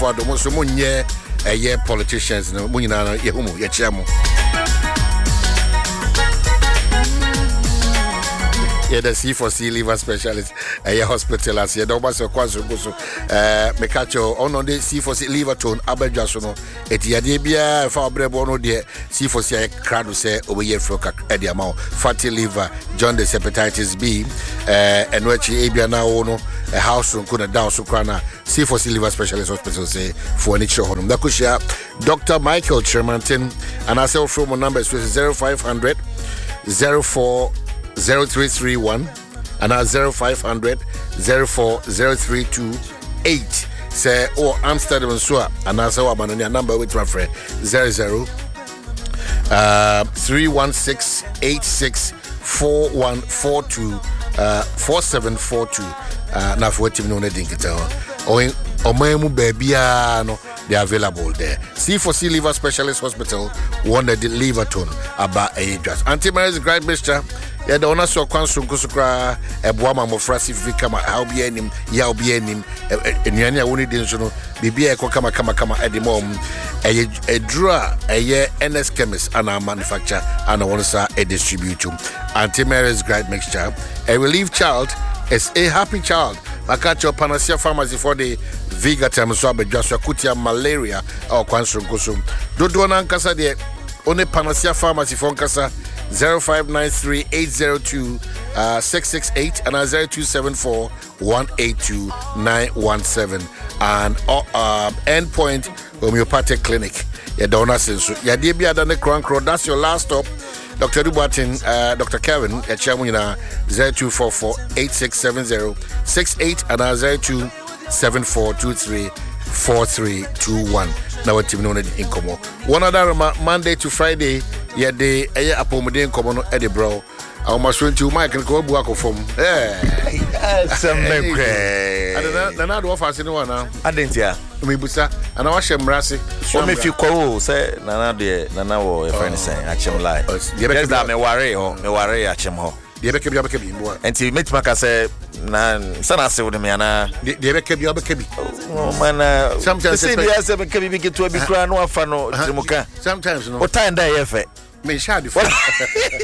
Pado mo so mo nye politicians no mo nyina na ye humu ye chia mo. The C4C liver specialist hospital as ye don't so kwaso me catch on the C4C liver tone abedwaso no etiade bia fa obrebo no de C4C crowd say obeye froka e de amount fatty liver jaundice hepatitis B and wechi ebia na wo no a house room kuna down so krana C4C liver specialist hospital say for any show honum that kushia Dr. Michael Chermantin and I say from number is 0500 04 0331 and 0500 040328 say or Amsterdam so and as our number with refer 00 316 86 4142 4742 na for team no dinkita o memu babia no they are available there. C4C Liver Specialist Hospital, one that deliver ton about a just. Anti-Mary's Great Mister, yeah, the owner so Kwansun Kusukra, a Buama Mofrasi Vikama, I'll be in him, Yao be in him, and Yanya Wuni Dinsuno, Bibi Kama at the moment, a drawer, a year NS chemist, and our manufacturer, and also a distributor. Anti-Mary's Great Mixture, a relief child is a happy child. Makacho Panacea Pharmacy for the Vigatam Swabe Joshua Kutia malaria or Kwansum Kusum. Dodona Nkasa de One Panacea Pharmacy for Nkasa 0593 802 668 and 0274 182 917 and Endpoint Homeopathic Clinic. Ya dona sensu. Ya debia dane Krankro. That's your last stop. Dr. Dubatin, Dr. Kevin, at Chamuna 0244 8670 68 and 027423 4321. Now, what you know in Como. One other Monday to Friday, yeah, the Apomodin Comono Edinburgh. I must went to Mike and go Buako from. Some memory. I don't know if I see no one now. I didn't hear. Me busa, and I watch him Rassi. So if you call, say, Nana, Nana, or your friend saying, I chim lie. Yes, that me worry or me worry at him ho. The Ebekebi, and till meet Maka say, Nan, son, I say with me, and the Ebekebi. Oh, man, sometimes the Ebekebi begin to be crying, no fun, Sometimes, no. What time day, effect? Me shady.